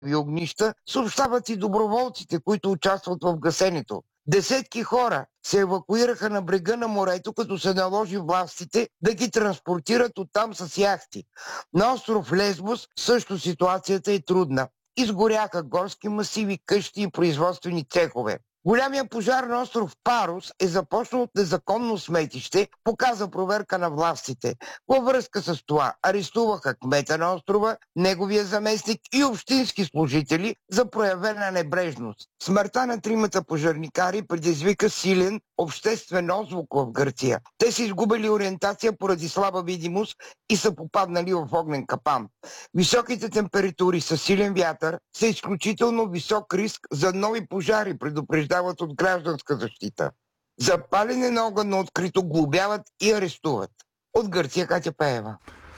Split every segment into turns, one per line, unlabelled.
огнища, съобщават и доброволците, които участват в гасенето. Десетки хора се евакуираха на брега на морето, като се наложи властите да ги транспортират оттам с яхти. На остров Лесбос също ситуацията е трудна. Изгоряха горски масиви, къщи и производствени цехове. Голямия пожар на остров Парус е започнал от незаконно сметище, показа проверка на властите. Във връзка с това арестуваха кмета на острова, неговия заместник и общински служители за проявена небрежност. Смъртта на тримата пожарникари предизвика силен обществен отзвук в Гърция. Те са изгубили ориентация поради слаба видимост и са попаднали в огнен капан. Високите температури със силен вятър са изключително висок риск за нови пожари, предупреждават от гражданска защита. За палене на огън на открито глобяват и арестуват. От Гърция Катя Пеева.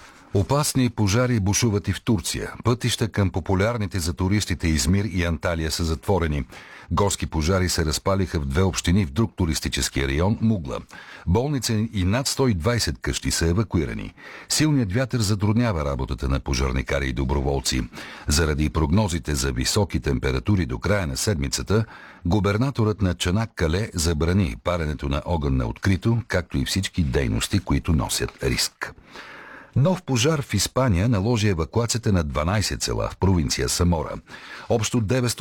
Опасни пожари бушуват и в Турция. Пътища към популярните за туристите Измир и Анталия са затворени. Горски пожари се разпалиха в две общини в друг туристически район – Мугла. Болница и над 120 къщи са евакуирани. Силният вятър затруднява работата на пожарникари и доброволци. Заради прогнозите за високи температури до края на седмицата, губернаторът на Чанак Кале забрани паренето на огън на открито, както и всички дейности, които носят риск. Нов пожар в Испания наложи евакуацията на 12 села в провинция Самора. Общо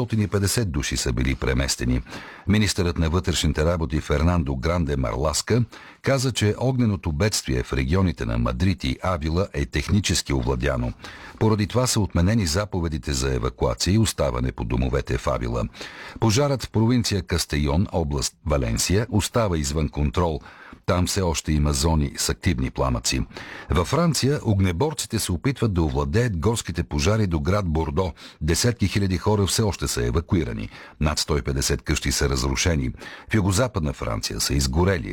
950 души са били преместени. Министърът на вътрешните работи Фернандо Гранде Марласка каза, че огненото бедствие в регионите на Мадрид и Авила е технически овладяно. Поради това са отменени заповедите за евакуация и оставане по домовете в Авила. Пожарът в провинция Кастейон, област Валенсия, остава извън контрол. Там все още има зони с активни пламъци. Във Франция огнеборците се опитват да овладеят горските пожари до град Бордо. Десетки хиляди хора все още са евакуирани. Над 150 къщи са разрушени. В югозападна Франция са изгорели